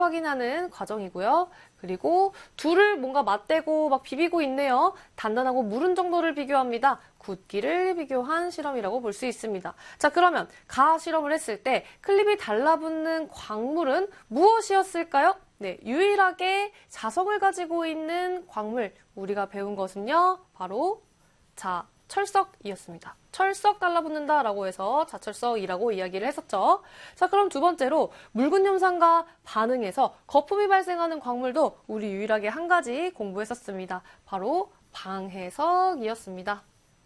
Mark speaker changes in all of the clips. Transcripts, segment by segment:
Speaker 1: 확인하는 과정이고요. 그리고 둘을 뭔가 맞대고 막 비비고 있네요. 단단하고 무른 정도를 비교합니다. 굳기를 비교한 실험이라고 볼 수 있습니다. 자, 그러면 가하 실험을 했을 때 클립이 달라붙는 광물은 무엇이었을까요? 네, 유일하게 자성을 가지고 있는 광물, 우리가 배운 것은요, 바로 철석이었습니다. 철석 달라붙는다라고 해서 자철석이라고 이야기를 했었죠. 자, 그럼 두 번째로 묽은 염산과 반응해서 거품이 발생하는 광물도 우리 유일하게 한 가지 공부했었습니다. 바로 방해석이었습니다.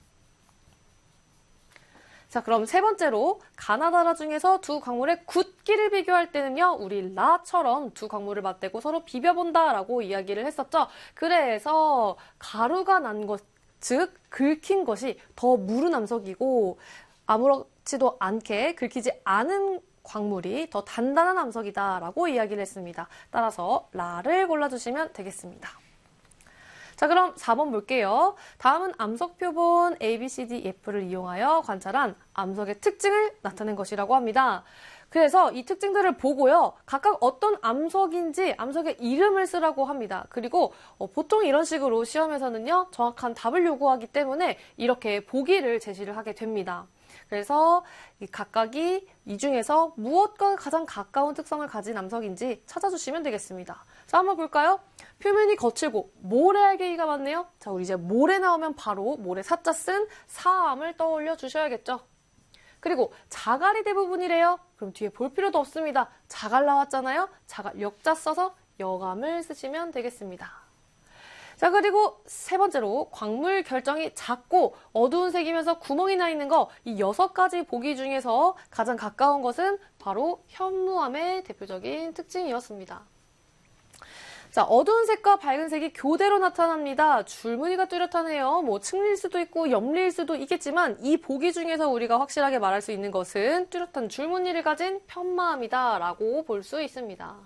Speaker 1: 자, 그럼 세 번째로 가나다라 중에서 두 광물의 굳기를 비교할 때는요, 우리 라처럼 두 광물을 맞대고 서로 비벼본다라고 이야기를 했었죠. 그래서 가루가 난 것, 즉 긁힌 것이 더 무른 암석이고 아무렇지도 않게 긁히지 않은 광물이 더 단단한 암석이다라고 이야기를 했습니다. 따라서 라를 골라주시면 되겠습니다. 자, 그럼 4번 볼게요. 다음은 암석 표본 A, B, C, D, F를 이용하여 관찰한 암석의 특징을 나타낸 것이라고 합니다. 그래서 이 특징들을 보고요, 각각 어떤 암석인지 암석의 이름을 쓰라고 합니다. 그리고 보통 이런 식으로 시험에서는요, 정확한 답을 요구하기 때문에 이렇게 보기를 제시를 하게 됩니다. 그래서 각각이 이 중에서 무엇과 가장 가까운 특성을 가진 암석인지 찾아주시면 되겠습니다. 자, 한번 볼까요? 표면이 거칠고 모래알갱이가 많네요. 자, 우리 이제 모래 나오면 바로 모래 사자 쓴 사암을 떠올려 주셔야겠죠. 그리고 자갈이 대부분이래요. 그럼 뒤에 볼 필요도 없습니다. 자갈 나왔잖아요. 자갈 역자 써서 여감을 쓰시면 되겠습니다. 자, 그리고 세 번째로 광물 결정이 작고 어두운 색이면서 구멍이 나 있는 거, 이 6가지 보기 중에서 가장 가까운 것은 바로 현무암의 대표적인 특징이었습니다. 자, 어두운 색과 밝은 색이 교대로 나타납니다. 줄무늬가 뚜렷하네요. 뭐 층리일 수도 있고 옆리일 수도 있겠지만 이 보기 중에서 우리가 확실하게 말할 수 있는 것은 뚜렷한 줄무늬를 가진 편마암이다라고 볼 수 있습니다.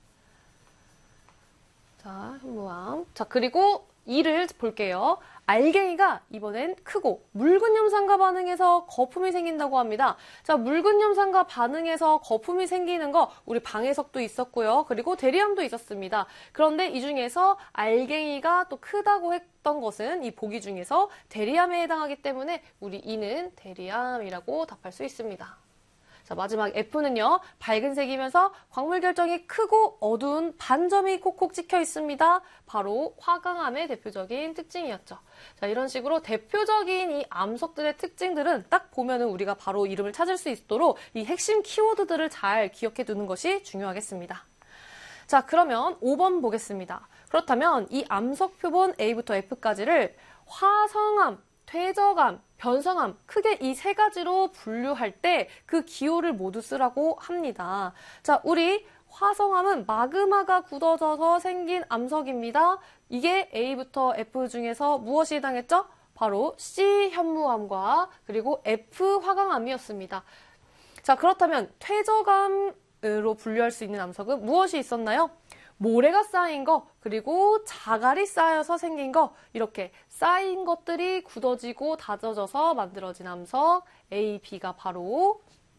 Speaker 1: 자, 현무암. 자, 그리고 2를 볼게요. 알갱이가 이번엔 크고 묽은 염산과 반응해서 거품이 생긴다고 합니다. 자, 묽은 염산과 반응해서 거품이 생기는 거 우리 방해석도 있었고요. 그리고 대리암도 있었습니다. 그런데 이 중에서 알갱이가 또 크다고 했던 것은 이 보기 중에서 대리암에 해당하기 때문에 우리 이는 대리암이라고 답할 수 있습니다. 자, 마지막 F는요, 밝은 색이면서 광물 결정이 크고 어두운 반점이 콕콕 찍혀 있습니다. 바로 화강암의 대표적인 특징이었죠. 자, 이런 식으로 대표적인 이 암석들의 특징들은 딱 보면은 우리가 바로 이름을 찾을 수 있도록 이 핵심 키워드들을 잘 기억해 두는 것이 중요하겠습니다. 자, 그러면 5번 보겠습니다. 그렇다면 이 암석 표본 A부터 F까지를 화성암, 퇴적암, 변성암, 크게 이 세 가지로 분류할 때 그 기호를 모두 쓰라고 합니다. 자, 우리 화성암은 마그마가 굳어져서 생긴 암석입니다. 이게 A부터 F 중에서 무엇이 해당했죠? 바로 C 현무암과 그리고 F 화강암이었습니다. 자, 그렇다면 퇴적암으로 분류할 수 있는 암석은 무엇이 있었나요? 모래가 쌓인 거, 그리고 자갈이 쌓여서 생긴 거, 이렇게 쌓인 것들이 굳어지고 다져져서 만들어진 암석 A, B가 바로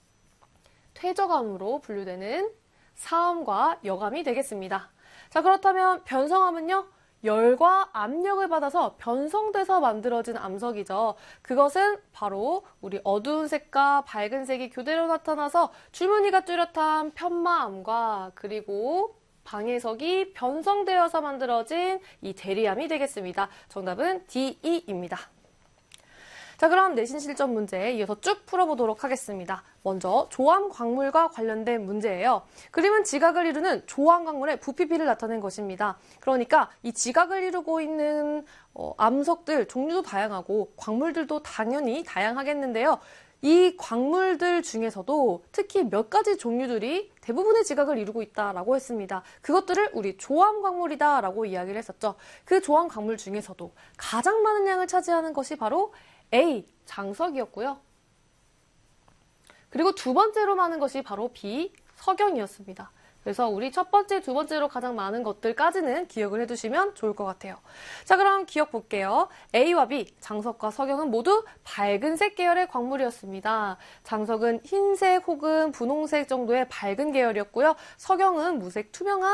Speaker 1: 퇴적암으로 분류되는 사암과 여암이 되겠습니다. 자, 그렇다면 변성암은요, 열과 압력을 받아서 변성돼서 만들어진 암석이죠. 그것은 바로 우리 어두운 색과 밝은 색이 교대로 나타나서 줄무늬가 뚜렷한 편마암과 그리고 방해석이 변성되어서 만들어진 이 대리암이 되겠습니다. 정답은 D2입니다. 자, 그럼 내신 실전 문제 이어서 쭉 풀어보도록 하겠습니다. 먼저 조암 광물과 관련된 문제예요. 그림은 지각을 이루는 조암 광물의 부피비를 나타낸 것입니다. 그러니까 이 지각을 이루고 있는 암석들 종류도 다양하고 광물들도 당연히 다양하겠는데요. 이 광물들 중에서도 특히 몇 가지 종류들이 대부분의 지각을 이루고 있다라고 했습니다. 그것들을 우리 조암 광물이다라고 이야기를 했었죠. 그 조암 광물 중에서도 가장 많은 양을 차지하는 것이 바로 A, 장석이었고요. 그리고 두 번째로 많은 것이 바로 B, 석영이었습니다. 그래서 우리 첫 번째, 두 번째로 가장 많은 것들까지는 기억을 해두시면 좋을 것 같아요. 자, 그럼 기억 볼게요. A와 B, 장석과 석영은 모두 밝은색 계열의 광물이었습니다. 장석은 흰색 혹은 분홍색 정도의 밝은 계열이었고요. 석영은 무색 투명한